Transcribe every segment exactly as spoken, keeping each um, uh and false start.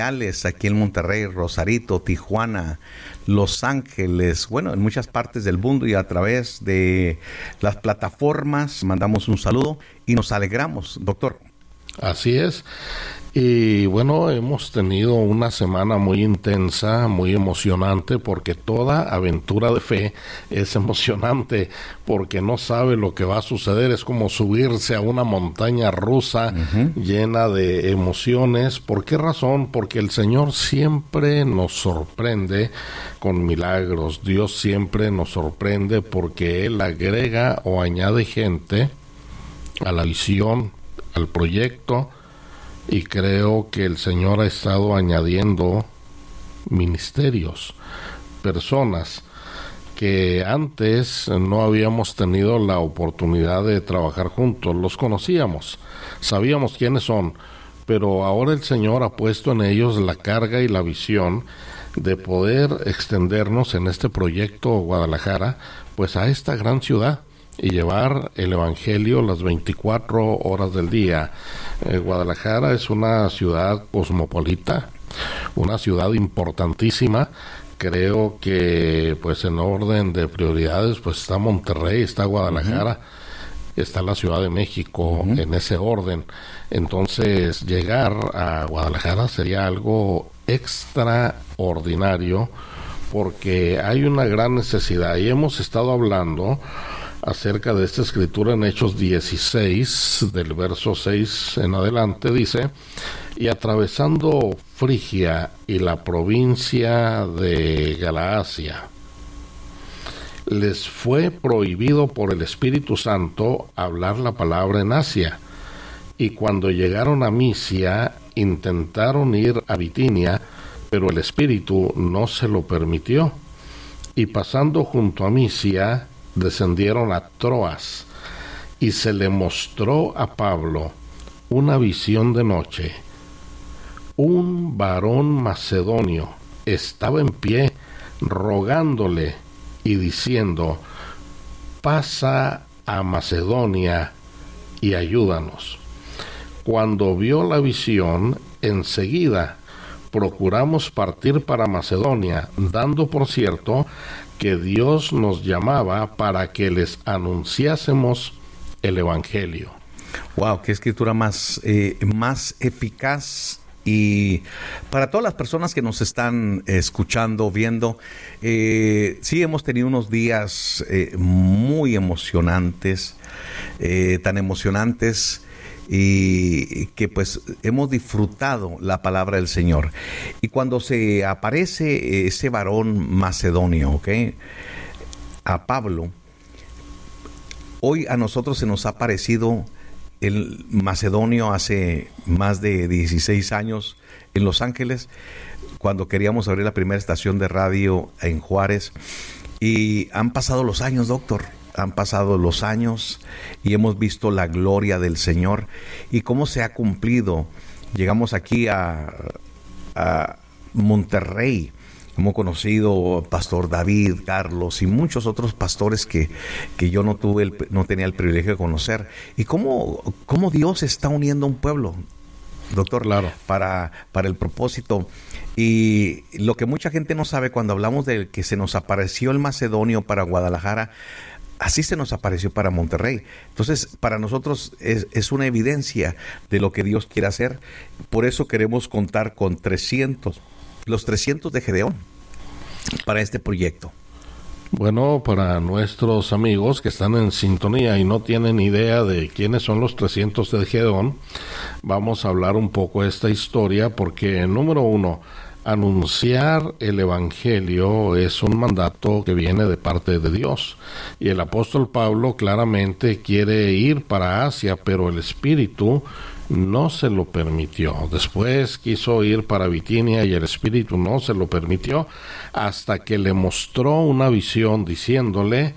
aquí en Monterrey, Rosarito, Tijuana, Los Ángeles, bueno, en muchas partes del mundo y a través de las plataformas mandamos un saludo y nos alegramos, doctor. Así es. Y bueno, hemos tenido una semana muy intensa, muy emocionante, porque toda aventura de fe es emocionante, porque no sabe lo que va a suceder. Es como subirse a una montaña rusa uh-huh. llena de emociones. ¿Por qué razón? Porque el Señor siempre nos sorprende con milagros. Dios siempre nos sorprende porque Él agrega o añade gente a la visión, al proyecto. Y creo que el Señor ha estado añadiendo ministerios, personas que antes no habíamos tenido la oportunidad de trabajar juntos. Los conocíamos, sabíamos quiénes son, pero ahora el Señor ha puesto en ellos la carga y la visión de poder extendernos en este proyecto Guadalajara, pues a esta gran ciudad, y llevar el Evangelio las veinticuatro horas del día. Eh, Guadalajara es una ciudad cosmopolita, una ciudad importantísima. Creo que pues en orden de prioridades pues está Monterrey, está Guadalajara, uh-huh. está la Ciudad de México, uh-huh. en ese orden. Entonces llegar a Guadalajara sería algo extraordinario, porque hay una gran necesidad, y hemos estado hablando acerca de esta escritura en Hechos dieciséis, del verso seis en adelante, dice: y atravesando Frigia y la provincia de Galacia, les fue prohibido por el Espíritu Santo hablar la palabra en Asia, y cuando llegaron a Misia, intentaron ir a Bitinia, pero el Espíritu no se lo permitió, y pasando junto a Misia, descendieron a Troas, y se le mostró a Pablo una visión de noche. Un varón macedonio estaba en pie, rogándole y diciendo: pasa a Macedonia y ayúdanos. Cuando vio la visión, enseguida procuramos partir para Macedonia, dando por cierto que Dios nos llamaba para que les anunciásemos el Evangelio. Wow, qué escritura más, eh, más eficaz. Y para todas las personas que nos están escuchando, viendo, eh, sí hemos tenido unos días eh, muy emocionantes, eh, tan emocionantes, y que pues hemos disfrutado la palabra del Señor. Y cuando se aparece ese varón macedonio, ¿ok?, a Pablo, hoy a nosotros se nos ha aparecido el macedonio hace más de dieciséis años en Los Ángeles, cuando queríamos abrir la primera estación de radio en Juárez. Y han pasado los años, doctor. Han pasado los años y hemos visto la gloria del Señor y cómo se ha cumplido. Llegamos aquí a, a Monterrey. Hemos conocido Pastor David, Carlos y muchos otros pastores que, que yo no tuve el, no tenía el privilegio de conocer. Y cómo, cómo Dios está uniendo un pueblo, doctor, claro, para, para el propósito. Y lo que mucha gente no sabe, cuando hablamos de que se nos apareció el macedonio para Guadalajara, así se nos apareció para Monterrey. Entonces, para nosotros es, es una evidencia de lo que Dios quiere hacer. Por eso queremos contar con trescientos, los trescientos de Gedeón, para este proyecto. Bueno, para nuestros amigos que están en sintonía y no tienen idea de quiénes son los trescientos de Gedeón, vamos a hablar un poco de esta historia, porque, número uno, anunciar el Evangelio es un mandato que viene de parte de Dios, y el apóstol Pablo claramente quiere ir para Asia, pero el Espíritu no se lo permitió. Después quiso ir para Bitinia y el Espíritu no se lo permitió, hasta que le mostró una visión diciéndole: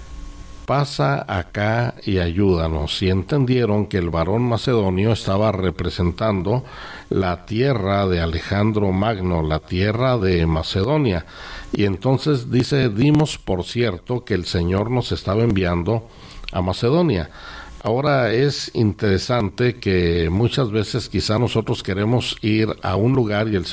pasa acá y ayúdanos. Y entendieron que el varón macedonio estaba representando la tierra de Alejandro Magno, la tierra de Macedonia. Y entonces dice: dimos por cierto que el Señor nos estaba enviando a Macedonia. Ahora es interesante que muchas veces quizá nosotros queremos ir a un lugar y el